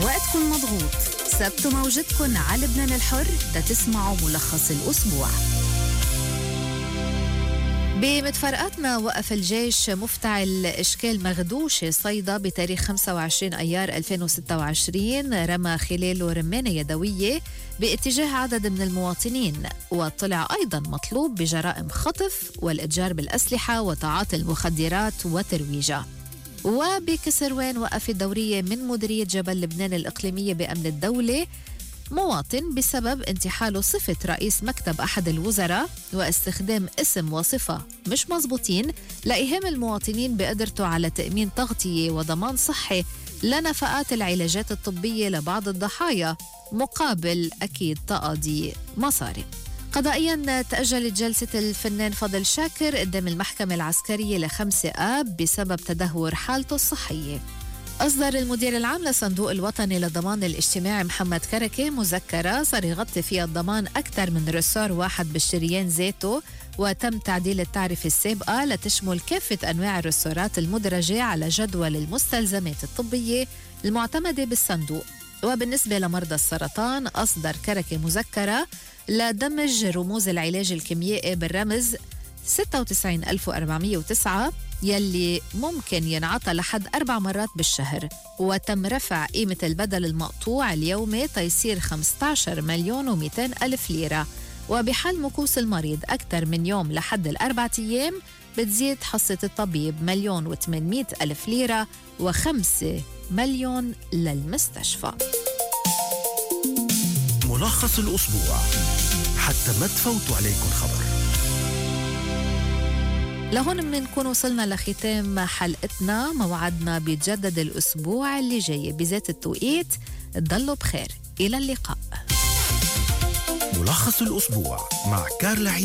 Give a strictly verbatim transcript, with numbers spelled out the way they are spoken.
وقتكن مضغوط، ثبتوا موجتكن على لبنان الحر تسمعوا ملخص الأسبوع. بمتفرقاتنا وقف الجيش مفتعل إشكال مغدوشة صيدا بتاريخ خمسة وعشرين أيار ألفين وستة وعشرين، رمى خلاله رمانة يدوية باتجاه عدد من المواطنين، وطلع أيضا مطلوب بجرائم خطف والإتجار بالأسلحة وتعاطي المخدرات وترويجها. وبكسروان وقف الدورية من مديرية جبل لبنان الإقليمية بأمن الدولة مواطن بسبب انتحاله صفة رئيس مكتب أحد الوزراء واستخدام اسم وصفة مش مزبوطين لإيهام المواطنين بقدرته على تأمين تغطية وضمان صحي لنفقات العلاجات الطبية لبعض الضحايا مقابل أكيد تقاضي مصاري. قضائياً تأجلت جلسة الفنان فضل شاكر قدام المحكمة العسكرية لخمسة آب بسبب تدهور حالته الصحية. أصدر المدير العام للصندوق الوطني للضمان الاجتماعي محمد كركي مذكرة صار يغطي فيها الضمان أكثر من رسار واحد بالشريان ذاته، وتم تعديل التعرفة السابقة لتشمل كافة أنواع الرسورات المدرجة على جدول المستلزمات الطبية المعتمدة بالصندوق. وبالنسبة لمرضى السرطان أصدر كركي مذكرة لدمج رموز العلاج الكيميائي بالرمز ستة وتسعين ألف وأربعمية وتسعة يلي ممكن ينعطى لحد أربع مرات بالشهر، وتم رفع قيمة البدل المقطوع اليومي تيصير خمسة عشر مليون ومئتين ألف ليرة، وبحال مكوس المريض أكثر من يوم لحد الأربعة أيام بتزيد حصة الطبيب مليون وثمانمئة ألف ليرة وخمسة مليون للمستشفى. ملخص الأسبوع حتى ما تفوتوا عليكم خبر. لهون منكون وصلنا لختام حلقتنا، موعدنا بيتجدد الأسبوع اللي جاي بذات التوقيت. تضلوا بخير، إلى اللقاء. ملخص الأسبوع مع كارلا